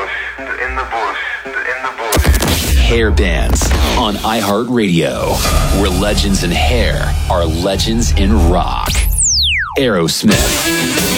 Hair bands on iHeartRadio, where legends in hair are legends in rock. Aerosmith.